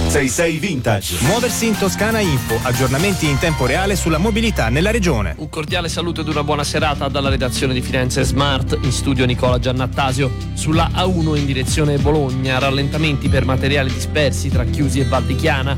66 Vintage. Muoversi in Toscana Info, aggiornamenti in tempo reale sulla mobilità nella regione. Un cordiale saluto ed una buona serata dalla redazione di Firenze Smart, in studio Nicola Giannattasio. Sulla A1 in direzione Bologna, rallentamenti per materiali dispersi tra Chiusi e Val di Chiana.